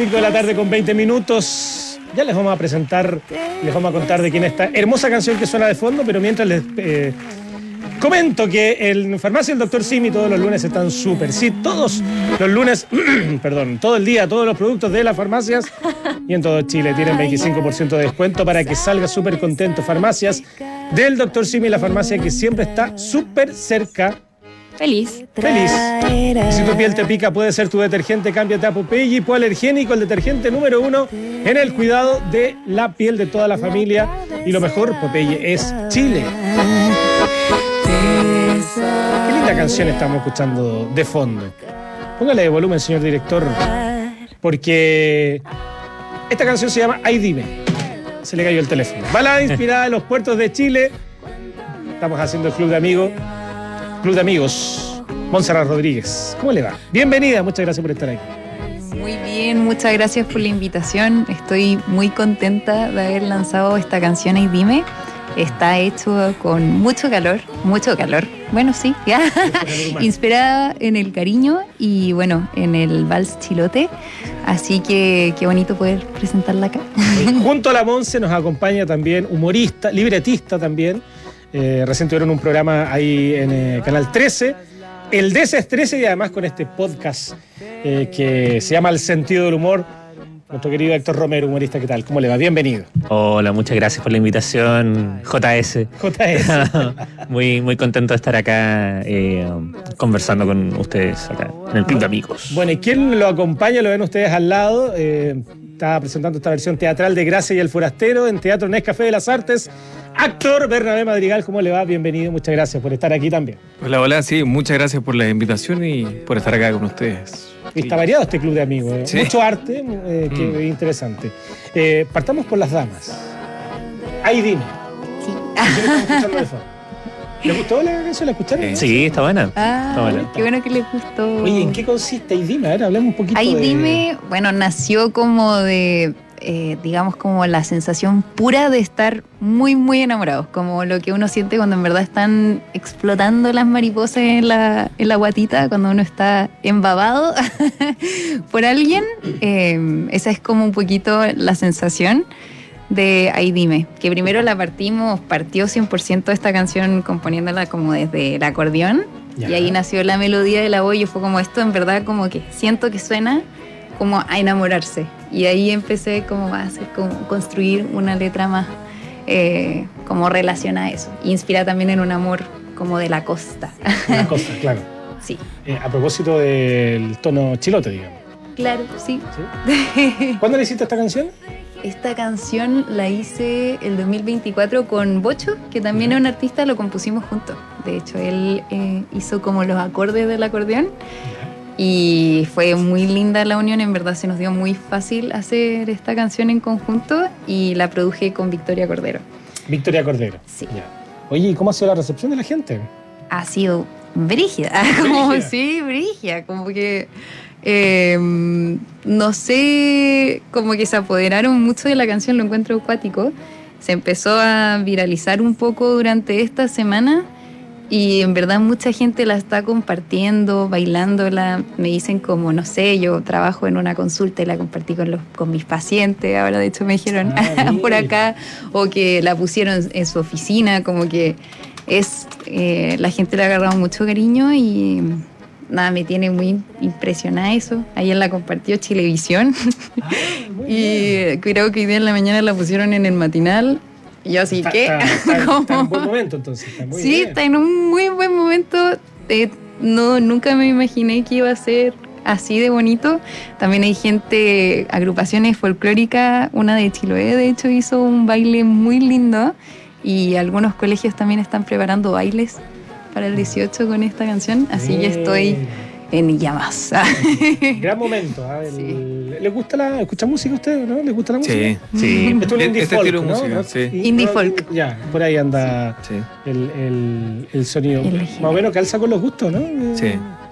5 de la tarde con 20 minutos. Ya les vamos a presentar, les vamos a contar de quién está. Hermosa canción que suena de fondo, pero mientras les comento que en Farmacia El Dr. Simi todos los lunes están súper. Sí, todos los lunes, perdón, todo el día, todos los productos de las farmacias y en todo Chile tienen 25% de descuento para que salga súper contento. Farmacias del Dr. Simi, la farmacia que siempre está súper cerca. Feliz. Y si tu piel te pica, puede ser tu detergente. Cámbiate a Popeye Hipoalergénico, el detergente número 1 en el cuidado de la piel de toda la familia. Y lo mejor, Popeye es Chile. Qué linda canción estamos escuchando de fondo. Póngale de volumen, señor director, porque esta canción se llama Ay Dime. Se le cayó el teléfono. Balada inspirada en los puertos de Chile. Estamos haciendo el Club de Amigos. Montserrat Rodríguez, ¿cómo le va? Bienvenida, muchas gracias por estar aquí. Muy bien, muchas gracias por la invitación. Estoy muy contenta de haber lanzado esta canción Ay Dime. Está hecho con mucho calor. Bueno, sí, ya. Inspirada en el cariño y bueno, en el vals chilote. Así que qué bonito poder presentarla acá. Junto a la Monse nos acompaña también humorista, libretista también. Recién tuvieron un programa ahí en Canal 13. El Desestrese y además con este podcast que se llama El Sentido del Humor. Nuestro querido Héctor Romero, humorista, ¿qué tal? ¿Cómo le va? Bienvenido. Hola, muchas gracias por la invitación, JS. Muy contento de estar acá conversando con ustedes acá en el Club de Amigos. Bueno, ¿y quién lo acompaña? Lo ven ustedes al lado. Está presentando esta versión teatral de Gracia y el Forastero en Teatro Nescafé de las Artes. Actor Bernabé Madrigal, ¿cómo le va? Bienvenido, muchas gracias por estar aquí también. Hola, sí, muchas gracias por la invitación y por estar acá con ustedes. Está variado este club de amigos, ¿eh? Sí. Mucho arte, que es interesante. Partamos por las damas. Ay, dime. Sí. ¿Les gustó la canción? ¿La escucharon? Sí, está buena. Está buena. Qué bueno que les gustó. Oye, ¿en qué consiste Ay Dime? A ver, hablemos un poquito Ay Dime, bueno, nació como de... digamos como la sensación pura de estar muy muy enamorados, como lo que uno siente cuando en verdad están explotando las mariposas en la guatita, cuando uno está embabado por alguien. Esa es como un poquito la sensación de Ay Dime, que primero partió 100% esta canción componiéndola como desde el acordeón. Ya. Y ahí nació la melodía de la voz y fue como esto en verdad como que siento que suena como a enamorarse. Y ahí empecé como a hacer, como construir una letra más como relaciona a eso. Inspira también en un amor como de la costa. La costa, claro. Sí. A propósito del tono chilote, digamos. Claro, sí. ¿Sí? ¿Cuándo le hiciste esta canción? Esta canción la hice el 2024 con Bocho, que también es un artista, lo compusimos juntos. De hecho, él hizo como los acordes del acordeón. Y fue muy linda la unión, en verdad se nos dio muy fácil hacer esta canción en conjunto y la produje con Victoria Cordero. Victoria Cordero. Sí. Ya. Oye, ¿y cómo ha sido la recepción de la gente? Ha sido brígida, brígida, como que no sé, como que se apoderaron mucho de la canción, lo encuentro acuático. Se empezó a viralizar un poco durante esta semana. Y en verdad mucha gente la está compartiendo, bailándola. Me dicen como, no sé, yo trabajo en una consulta y la compartí con mis pacientes. Ahora de hecho me dijeron por acá. O que la pusieron en su oficina. Como que la gente le ha agarrado mucho cariño y nada, me tiene muy impresionada eso. Ayer la compartió Chilevisión. Y creo que hoy día en la mañana la pusieron en el matinal. Y yo así que... Está en un buen momento, entonces. Está muy bien. Está en un muy buen momento. Nunca me imaginé que iba a ser así de bonito. También hay agrupaciones folclóricas. Una de Chiloé, de hecho, hizo un baile muy lindo. Y algunos colegios también están preparando bailes para el 18 con esta canción. Así que estoy en llamas. Gran momento. Sí. ¿Le gusta escucha música a usted, no? ¿Le gusta la música? Sí. Esto es un indie folk, ¿no? Música, sí. Indie folk. Ya, por ahí anda el sonido. Más o menos calza con los gustos, ¿no? Sí.